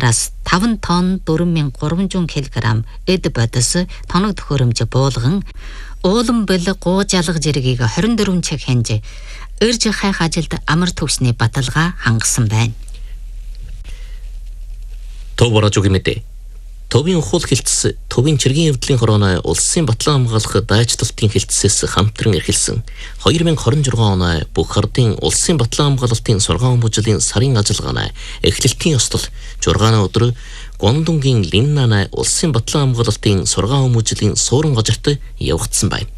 араас 5 тонн 4300 кг эд бодис тоног төхөөрөмж буулган уулан бэл гууж ялгаж иргийг 24 цаг хянж өрж хайх ажилд амар төвшний баталгаа хангасан байна. Товаражуугийн мэдээ. Товын ухуул хилцс, товын чиргийн явдлын хорооны улсын батлан хамгаалах дайчлалтын хилцсээс хамтран эрхэлсэн 2026 оны бүх ардын улсын батлан хамгаалалтын сургаан хүмүүжлийн сарын ажиллагааны эхлэлтийн ёслол 6-ны өдөр Гондонгийн Линнаны улсын батлан хамгаалалтын сургаан хүмүүжлийн суурин газарт явагдсан байна.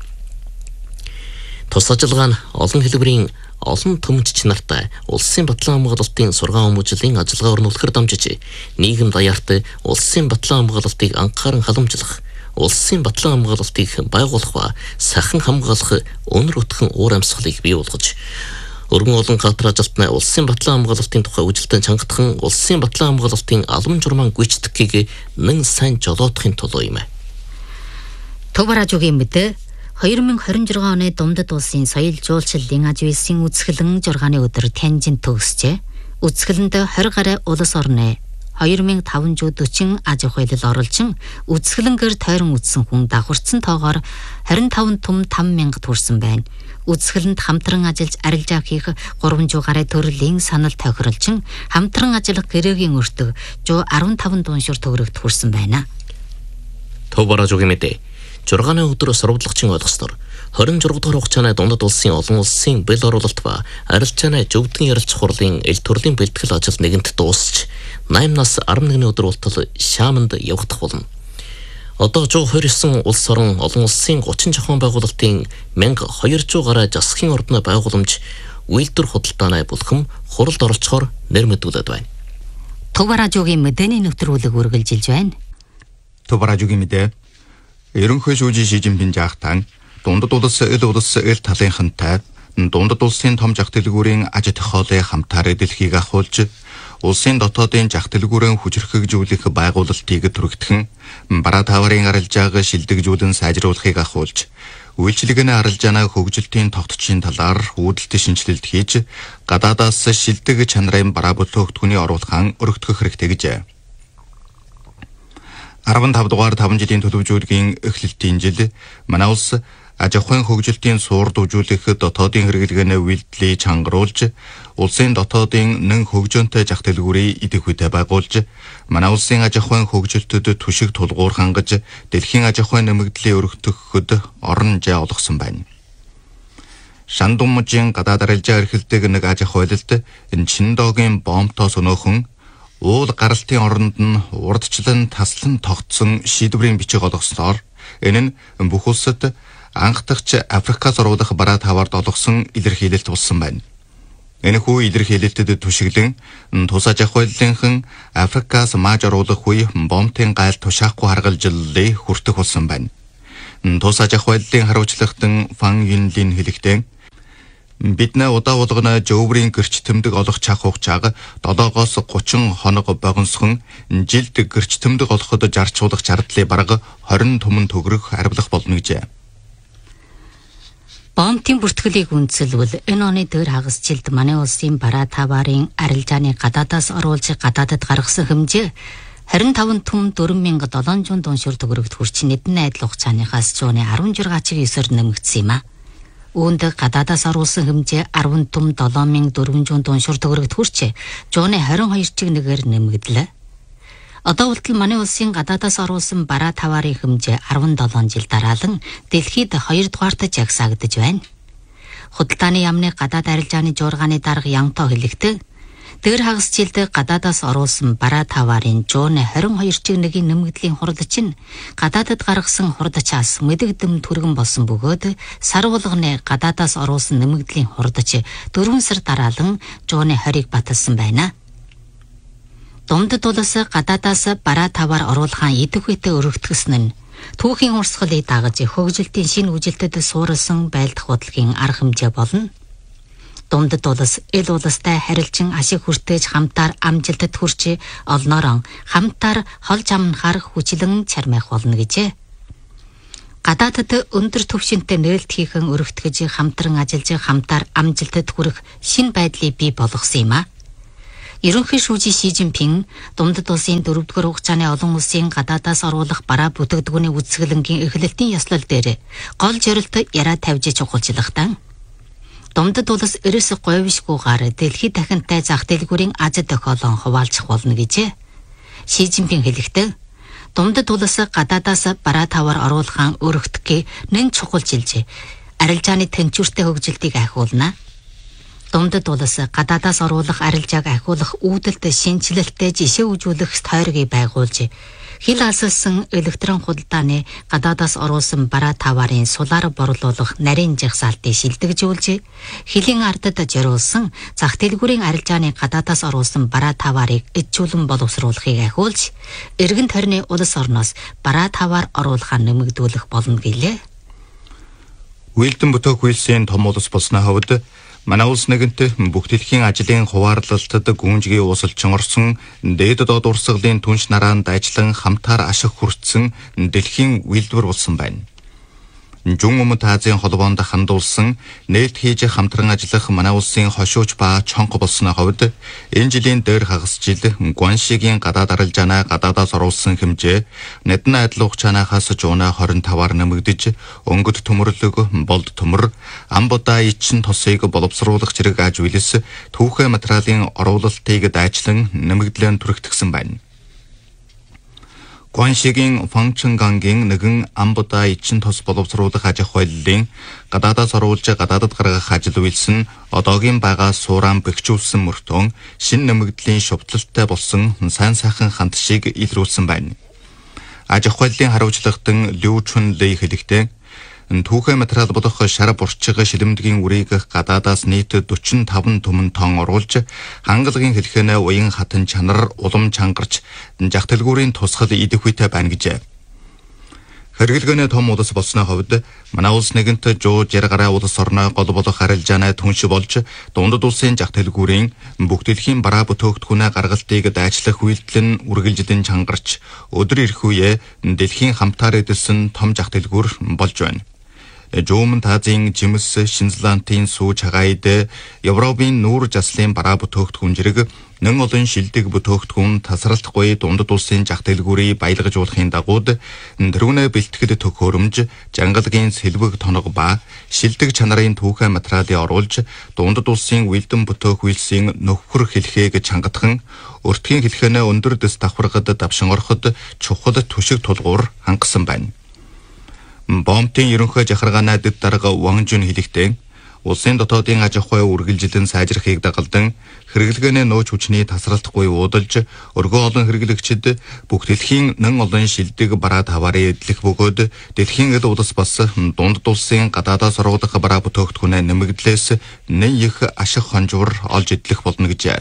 Тус ажиллагаа нь олон хэлбэрийн олон төмчч нартай улсын батлан хамгаалалтын сургаан хүмүүжлийн ажиллагаа өрнүүлэхээр дамжиж нийгэм даяарт улсын батлан хамгаалалтыг анхааран халамжлах, улсын батлан хамгаалалтыг байгуулах ба сахан хамгаалах өнөр өтгөн уур амьсгалыг бий болгож өргөн олон газар ажилтны улсын батлан хамгаалалтын тухай үжилтэн чангатхан улсын батлан хамгаалалтын албан журман гүйцэтгхийг нэн сайн жолоодохын тулд юм. Товаражуугийн мэдээ 2026 оны Дундад улсын соёл жуулчлалын аж үйлсийн үзэсгэлэн 6-ны өдөр Тянжинд төгсжээ. Үзэсгэлэнд 20 гаруй улс орны 2540 аж ахуйлал оруулчин үзэсгэлэнгээр тойрон үтсэн хүн давхарцсан тоогоор 25 том 5000 хүрсэн байна. Үзэсгэлэнд хамтран ажиллаж арилжаа хийх 300 гаруй төрлийн санал тохиролчин хамтран ажиллах гэрээгийн өртөг 115 дууншуур төгрөгт хүрсэн байна. Товаражуугийн мэдээ. 6-ны өдөр сурвалжлагчийн ойлгосноор 26 дахь хугацааны Дундад улсын олон улсын бэл оруулалт ба арилжааны зөвдгөн ярилцах хурлын эл төрлийн бэлтгэл ажил нэгэнт дуусч 8-наас 11-ний өдөр болтол Шааманд явагдах болно. Одоо 129 улс орон олон улсын 30 зохион байгуулалтын 1200 гаруй засгийн ордны байгууламж үйлдвэр худалдааны бүлхэм хуралд оролцохоор нэр мэдүүлээд байна. Товаражуугийн мэдээний нэвтрүүлэг үргэлжилж байна. Товаражуугийн мэдээ. Ерөнхий шүүжийн Шижинпин жаахтан Дундад улс эл талынхантай Дундад улсын том зах дэлгүүрийн аж ахуйлын хамтаар дэлхийг ахуулж улсын дотоодын зах дэлгүүрийн хүчрхэгжүүлэх байгуулалтыг түргэтгэн бараа таварын арилжааг шилдэгжүүлэн сайжруулахыг ахуулж үйлчлэгний арилжааны хөгжилтийн тогтцын талаар үүдэлт шинжилэлт хийж гадаадаас шилдэг чанарын бараа бүтээгдэхүүний оруулахын өргөдгөх хэрэгтэй гэжээ. 15 дугаар 5 жилийн төлөвлөжүүлгийн эхлэлтийн жил манай улс аж ахуйн хөгжилтийн суурд үзүүлэх дотоодын хэрэглээний үйлдэлийг чангаруулж улсын дотоодын нэн хөгжөөнтэй зах дэлгүүрийг идэвхтэй байгуулж манай улсын аж ахуйн хөгжилтөд түшиг тулгуур хангаж дэлхийн аж ахуйн нэмэгдлийг өргөтгөхөд орон зай олгосон байна. Шандумжийн гадаад арилжаа эрхэлдэг нэг аж ахуйлалд Чиндогийн бомбтоо сөнөөхөн уул гаралтын оронд нь урдчлан таслан тогтсон шийдвэрийн бичиг олгосноор энэ нь бүх улсад анх дахь Африкаас оруулах бараа тавард олгосон илэрхийлэлт болсон байна. Энэхүү илэрхийлэлтэд түшиглэн тус аж ахуйлынхан Африкаас мааж оруулах үе бомбын гайл тушаахгүй харгалжлалыг хүртэх болсон байна. Тус аж ахуйлын хариуцлагатан Фан Юнлин хэлэхдээ бид нэ удаа болгоно жөврийн гэрч тэмдэг олох чах хугацааг 7-оос 30 хоног богиносхон жилд гэрч тэмдэг олоход зарцуулах зардлыг бараг 20 түмэн төгрөг арвилах болно гэжээ. Бомбын бүртгэлийг үндэслэвэл энэ оны дээр хагас жилд манай улсын бараа таварын арилжааны гадаадаас оруулж гадаадад гаргасан хэмжээ 25 түм 4700 дууншуур төгрөгт хүрч нийтний айдал хугацааныхаас 16.9-оор нэмэгдсэн юм а. Үүнд гадаадаас оруулсан хэмжээ 10 түм 7400 дууншуур төгрөгт хүрч 122 чиг нэгээр нэмэгдлээ. Одоо болтол манай улсын гадаадаас оруулсан бараа таварын хэмжээ 17 жил дараалан дэлхийд 2 дугаарт жагсаагдж байна. Худалдааны яамны гадаад арилжааны жуургааны дарга Янто хэлэхдээ дээр хагас жилд гадаадаас оруулсан бараа таварын 122 чиг нэгийн нэмэгдлийн хурд чинь гадаадад гаргасан хурдчаас мэдэгдэм түргэн болсон бөгөөд сар болгоны гадаадаас оруулсан нэмэгдлийн хурдч 4 сар дараалан 120-ыг баталсан байна. Дундад улс гадаадаас бараа таваар оруулахаа идэвхтэй өргөтгсөн нь түүхийн урсгалыг дагаж хөгжилтийн шинэ үжилтэд суурилсан байлдах бодлогын арга хэмжээ болно. Дундад улс эл улстай харилцан ашиг хүртээж хамтаар амжилтад хүрч олноорон хамтаар холж амнахаар хүчлэн чармайх болно гэжээ. Гадаадад өндөр түвшинтэй нээлт хийхэн өргөтгөж хамтран ажиллаж хамтаар амжилтад хүрэх шинэ байдлыг бий болгосон юм а. Ерөнхий шүүжийн Ши Жинпин Дундад улсын 4-р хугацааны олон улсын гадаадаас оруулах бараа бүтээгдэхүүний үзэсгэлэнгийн эхлэлтийн ёслол дээр гол зорилт яраа тавьж чухалчлахтан Дундад улс ерөөс говьшгүйгээр дэлхийд дахинтай зах дэлгүүрийн аз тохиолон хуваалцах болно гэж Ши Жинпин хэлэхдээ Дундад улс гадаадаас бараа таваар оруулахын өргөдгөө нэн чухалчилж арилжааны тэнцвэртэй хөгжилтийг ахиулна. Дундад улс гадаадаас оруулах арилжааг ахиулах үүдэлд шинжилэлтэй жишээ үзүүлэх тойргийг байгуулж хил алсалсан электрон худалдааны гадаадаас оруулсан бараа таварын сулаар борлуулах нарийн жагсаалтыг шилдэгжүүлж хилийн ардад зориулсан зах дэлгүүрийн арилжааны гадаадаас оруулсан бараа таварыг эджүүлэн боловсруулахыг ахиулж эргэн тойрны улс орноос бараа таваар оруулахаа нэмэгдүүлэх болно гэлээ. Үйлдэн бүтээх үйлсийн том улс болсны хувьд манай улс нэгэнт бүх дэлхийн ажлын хуваарлалтад гүнжгий уусалчин орсон дээд доод урсгалын түнш нараанд ажиллан хамтаар ашиг хүртсэн дэлхийн үйлдвэр болсон байна. Жун Өмнөд Азийн холбоонд хандуулсан нээлт хийж хамтран ажиллах манай улсын хошууч ба чонго болсны хувьд энэ жилийн дээр хагас жил Гуаншигийн гадаад арилжаанаа гадаадаас оруулсан хэмжээ нэдэн адил хугацаанаас жуунаа 25-аар нэмэгдэж өнгөт төмөрлөг болд төмөр амбуда ичин тосыг боловсруулах зэрэг аж үйлс түүхэ материалын оруулалтыг дайчлан нэмэгдлэн түрэгдсэн байна. Гуаншигийн Фангчэнгангийн нэгэн амбуда ичин тос боловсруулах аж ахуйллын гадаадаас оруулж гадаадад гаргах ажил үйлс нь одоогийн байгаа сууран бэхжүүлсэн мөртөө шин нэмэгдлийн шувталтай болсон сайн сайхан хандшийг илрүүлсэн байна. Аж ахуйллын хариуцлагатан Лю Чун Лэй хэлэхдээ түүхэ материал болох шар бурчиг шилэмдгийн үрийг гадаадаас нийт 45 түмэн тонн оруулж хангалагын хэлхэнэ уян хатан чанар улам чангарч зах дэлгүүрийн тусгал идэх үйтэй байна гэж. Хэрэглэгэнэ том улс болсны хувьд манай улс нэгэнт 160 гаруй улс орноо гол болох арилжаанаа түнш болж дундад улсын зах дэлгүүрийн бүх дэлхийн бараа бүтээгдэхүүнээ гаргалтыг дайчлах үйлдэл нь үргэлжлэн чангарч өдөр ирэх үе дэлхийн хамтаар эдэлсэн том зах дэлгүүр болж байна. Жуманд Азийн жимс Шинзландын сүүж хагайд Европын нүүр заслын бараа бүтээгдэхүүн зэрэг нэн олон шилдэг бүтээгдэхүүн тасралтгүй дундад улсын зах дэлгүүрийг баялгажуулахын дагуу тэрүүнээ бэлтгэл төхөөрөмж жангалагын сэлбэг тоног ба шилдэг чанарын түүхэ материалыг оруулж дундад улсын үйлдэн бүтээх үйлсийн нөхөр хэлхийг чангатхан өртгийн хэлхэнэ өндөр дэс давхаргад давшин ороход чухал төшиг тулгуур хангасан байна. Бомтын ерөнхий захиргааны дэд дарга Ван Жун хэлэхдээ улсын дотоодын аж ахуй үргэлжилэн сайжрахыг дагалдан хэрэглэгээний нөөц хүчний тасралтгүй уудалж өргөө олон хэрэглэгчид бүх дэлхийн нэн олон шилдэг бараа таваарыг эдлэх бөгөөд дэлхийн эд улс бас дундад улсын гадаадаас оруулах бараа бүтээгдэхүүнээ нэмэгдлээс нэн их ашиг хонжуур олж эдлэх болно гэж.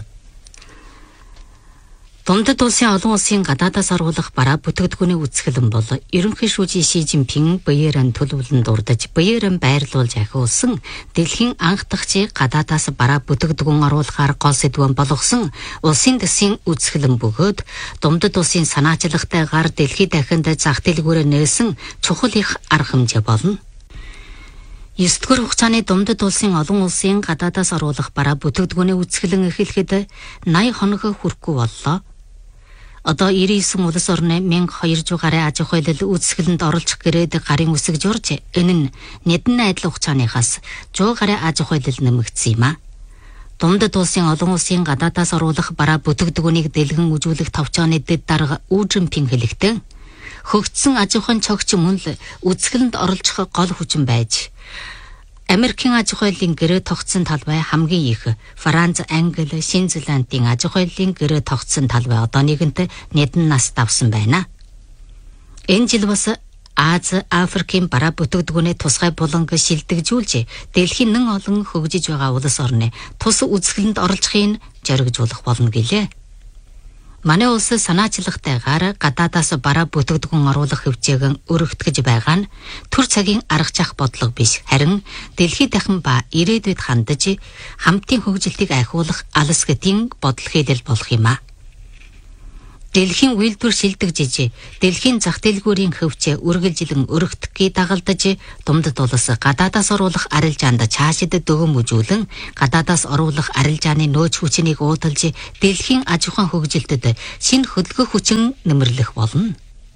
Дундад улсын олон улсын гадаадаас оруулах бараа бүтээгдэхүүний үзэсгэлэн бол ерөнхий шүүжийн Ши Жинпин Бэйрэн төлөвлөлд дурдж Бэйрэн байрлуулж ахиулсан дэлхийн анх дахь гадаадаас бараа бүтээгдэхүүн оруулахаар гол сэдвэн болгосон улсын дэсийн үзэсгэлэн бөгөөд дундад улсын санаачлагтайгаар дэлхийд дахинд зах дэлгүүрээ нээсэн чухал их арга хэмжээ болно. 9-р хугацааны дундад улсын олон улсын гадаадаас оруулах бараа бүтээгдэхүүний үзэсгэлэн эхлэхэд 80 хоног хүрэхгүй боллоо. Одоо 99 улс орны 1200 гаруй аж ахуйлал үзэсгэлэнд оролцох гэрээд гарын үсэг журж энэ нь нэдэн адил хугацааныхаас 100 гаруй аж ахуйлал нэмэгдсэн юм а. Дундад улсын олон улсын гадаадаас оруулах бараа бүтээгдэхүүнийг дэлгэн үзүүлэх товчооны дэд дарга Ужинпин хэлэхдээ хөгжсөн аж ахуйн цогч мөн л үзэсгэлэнд оролцох гол хүчин байж Америкийн аж ахуйлын гэрээ тогтсон талбай хамгийн их Франц, Англи, Шинзландын аж ахуйлын гэрээ тогтсон талбай одоо нэгэнт нэдэн нас давсан байна. Энэ жил бас Аз, Африкийн бараа бүтээгдэхүүний тусгай буланг шилдэгжүүлж дэлхийн нэн олон хөгжиж байгаа улс орны тус үзэсгэлэнд оролцохыг зоригжуулах болно гэлээ. Манай улс санаачлагтайгаар гадаадаас бараа бүтээгдэхүүн оруулах хэмжээг өргөтгөж байгаа нь төр цагийн арга зах бодлого биш харин дэлхийд дахин ба ирээдүйд хандаж хамтын хөгжилтийг ахиулах алс гэдгийн бодол хийлэл болох юм а. Дэлхийн үйлдвэр шилдэг жижиг, дэлхийн зах дэлгүүрийн хөвчөө үргэлжлэн өргөдөхгий дагалдаж, Думдад улс гадаадаас оруулах арилжаанд цаашид дөгөм үзүүлэн, гадаадаас оруулах арилжааны нөөц хүчнийг уудалж, дэлхийн аж ахуйн хөгжилтөд шинэ хөдөлгөх хүчин нэмэрлэх болно.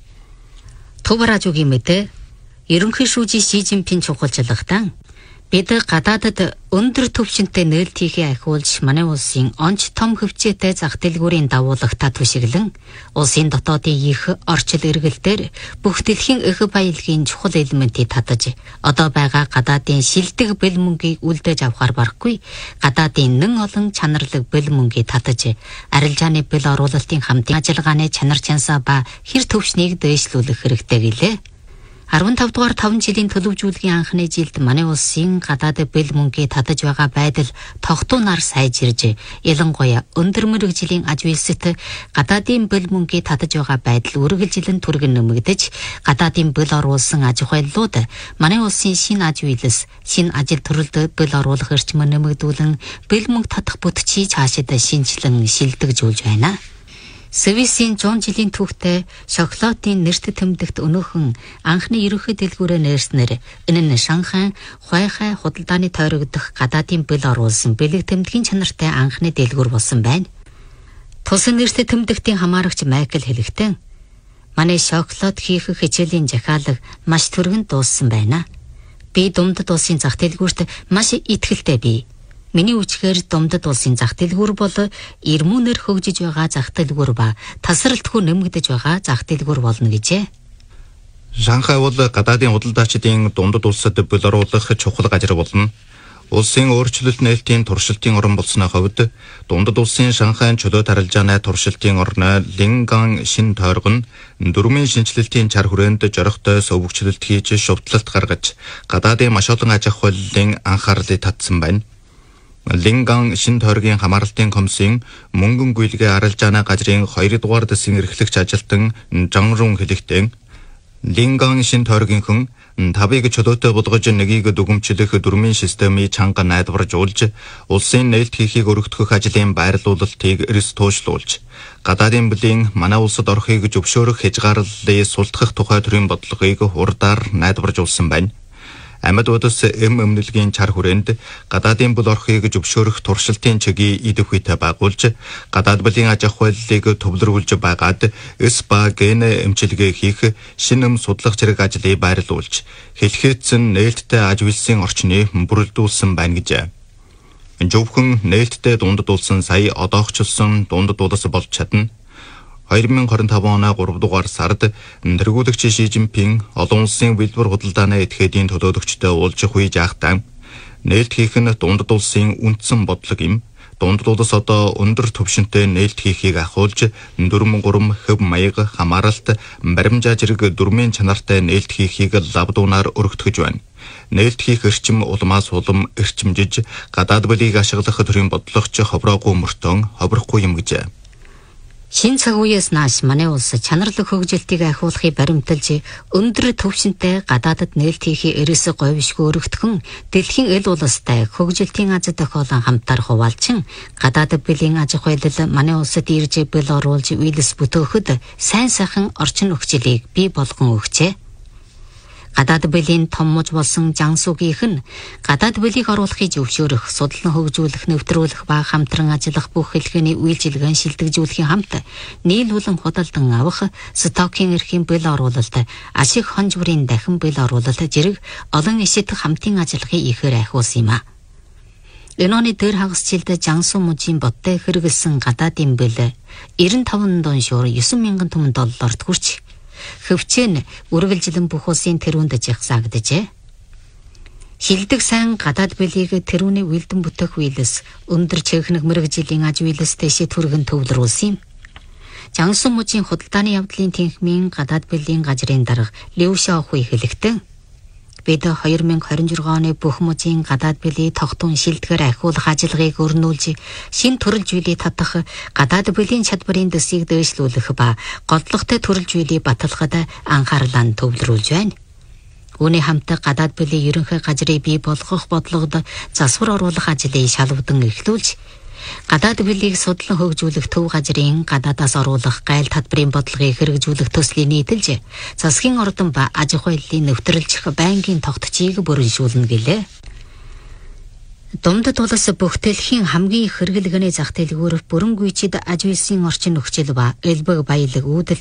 Төвраажуугийн мэдээ, ерөнхий шүүжийн Ши Жинпин чухалчлагтан бид гадаадад өндөр түвшинтэй нээлт хийхээ ахиулж манай улсын онц том хөвчөөтэй зах дэлгүүрийн дагуулгатаа түшиглэн улсын дотоодын их орчил эргэлтээр бүх дэлхийн эх баялагын чухал элементийг татаж одоо байгаа гадаадын шилдэг бэл мөнгийг үлдээж авахар барахгүй гадаадын нэн олон чанарлаг бэл мөнгийг татаж арилжааны бэл оруулалтын хамтын ажиллагааны чанар чансаа ба хэр төвшнийг дээшлүүлэх хэрэгтэй гэлээ. 15 дугаар 5 жилийн төлөвжүүлгийн анхны жилд манай улсын гадаад бэл мөнгийг татаж байгаа байдал тогтуунаар сайжирж, ялангуяа өндөр мэргэжлийн аж үйлсэд гадаадын бэл мөнгийг татаж байгаа байдал үргэлжлэн түргэн нэмэгдэж, гадаадын бэл оруулсан аж ахуйллууд манай улсын шинэ аж үйлс, шинэ ажил төрөлд бэл оруулах эрчим нэмэгдүүлэн, бэл мөнг татах бүтцийг цаашид шинжилэн шилдэгжүүлж байна. Свисийн 100 жилийн түүхтэй шоколадын нэрт тэмдэгт өнөөхөн анхны ерөнхий дэлгүүрээ нээснээр энэ нь Шанхай Хуайхай худалдааны тойрогдох гадаадын бэл оруулсан бэлэг тэмдгийн чанартай анхны дэлгүүр болсон байна. Тусан нэрт тэмдэгтийн хамаарагч Майкл хэлэхдээ манай шоколад хийх хичээлийн захиалга маш түргэн дууссан байна. Би Думдад улсын зах дэлгүүрт маш итгэлтэй бий. Миний үчгээр Думдад улсын зах дэлгүүр бол ирмүүнээр хөгжиж байгаа зах дэлгүүр ба тасралтгүй нэмэгдэж байгаа зах дэлгүүр болно гэжээ. Шанхай бол гадаадын худалдаачдын Думдад улсад бэл оруулах чухал газар болно. Улсын өөрчлөлт нээлтийн туршилтын орн болсны хувьд Думдад улсын Шанхайн чөлөөт арилжааны туршилтын орны Линган шин тойрог нь дөрмийн шинжилэлтийн чар хүрээнд жорихтой сувгчлэлт хийж шувтлалт гаргаж гадаадын маш олон аж ахуйлын анхаарлыг татсан байна. Линган шин тойргийн хамааралтын комиссийн мөнгөн гүйлгээ арилжааны газрын 2 дугаар дэсийн эрхлэгч ажилтан Жанрун хэлэхдээ Линган шин тойргийн хүн табыг чөлөөтэй болгож нэгийг дүгэмжлэх дөрмийн системийг чанга найдваржуулж улсын нээлт хийхийг өргөдгөх ажлын байрлуулалтыг эрс туушлуулж гадаадын бүлийн манай улсад орохыг зөвшөөрөх хязгаарлалыг султгах тухай төрлийн бодлогыг хурдаар найдваржуулсан байна. Амьд удас өмнөлгийн чар хүрээнд гадаадын бул орохыг зөвшөөрөх туршилтын чигийг идэвхтэй байгуулж гадаад бүлийн аж ахуйлыг төвлөрүүлж байгаад эс ба ген эмчилгээ хийх шинэм судлах зэрэг ажлыг байрлуулж хэлхээцэн нээлттэй аж үйлсийн орчныг бүрэлдүүлсэн байна гэжээ. Зөвхөн нээлттэй Думдад улсын сая одоогчлсон Думдад улс болж чадна. 2025 оны 3 дугаар сард тэргүүлэгч Ши Жинпин олон улсын бэлбэр худалдааны этгээдийн төлөөлөгчтэй уулзах үе жаахтаа нээлт хийх нь Думдад улсын үндсэн бодлого юм. Думдад улс одоо өндөр түвшинтэй нээлт хийхийг ахиулж дөрмөн гурам хөв маяг хамааралт баримжаа зэрэг дөрмийн чанартай нээлт хийхийг лавдуунаар өргөтгөж байна. Нээлт хийх эрчим улмаас улам эрчимжиж гадаад бүлийг ашиглах төрлийн бодлогоч ховроогүй мөртөн ховрохгүй юм гэжээ. Шинэ цаг үеэс нааш манай улс чанарлаг хөгжилтийг ахиулахыг баримталж өндөр түвшинтэй гадаадад нээлт хийхээ эрээс говьшгүй өргөтгөн дэлхийн эл улстай хөгжилтийн аз тохиолон хамтаар хуваалчин гадаадд бүлийн аж ахуйлал манай улсад ирж бэл оруулж үйлс бүтөөхөд сайн сайхан орчин нөхцөлийг бий болгон өгчээ. Гадаад бүлийн том муж болсон Жансугийнх нь гадаад бүлийг оруулахыг зөвшөөрөх, судлан хөгжүүлэх, нэвтрүүлэх ба хамтран ажиллах бүх хэлхээний үйлчилгээн шилдэгжүүлэхийн хамт нийлүүлэн худалдан авах, стокийн эрхийн бэл оруулалт, ашиг хонж бүрийн дахин бэл оруулалт зэрэг олон эсэд хамтын ажиллахыг ихээр ахиулсан юм а. Энэ оны дээр хагас жилд Жансу мужийн боттой хэрэгэлсэн гадаадын бэл 95 дон шуур 9,000 $9,000 хүрч хөвчэн үргэлжлэн бүх улсын тэрүүнд жагсаагдажээ. Хилдэг сайн гадаад бэлийг тэрүүний үйлдэн бүтээх үйлс өндөр чэхнэг мэргэжлийн аж үйлс дэшээ түргэн төвлөрүүлсэн юм. Жансу мужийн худалдааны явдлын тэнхмийн гадаад бэлийн газрын дарга Лю Шаохуй хэлэхдээ бид 2026 оны бүх мужийн гадаад бэлийг тогтун шилдэгээр ахиулах ажиллагааг өрнүүлж, шин төрөл зүйлийг татах, гадаад бэлийн чадварын дэсийг дээшлүүлэх ба голдлоготой төрөл зүйлийг баталгахад анхаарлаа төвлөрүүлж байна. Үүний хамт гадаад бэлийн ерөнхий газрыг бий болгох бодлогод засвар оруулах ажлыг шалвдан эхлүүлж, Гадаад бүлийг судлан хөгжүүлэх төв газрын гадаадаас оруулах гайл татврын бодлогыг хэрэгжүүлэх төслийг нийтэлж, засгийн ордон ба аж ахуй хэллийг нэвтрүүлчих байнгын тогтцыг бүрэлжүүлнэ гэлээ. Думдад улс бүхтэлхийн хамгийн их хэрэглэгний зах дэлгүүр бүрэн гүйчид аж үйлсийн орчин нөхцөл ба элбэг баялаг үүдэл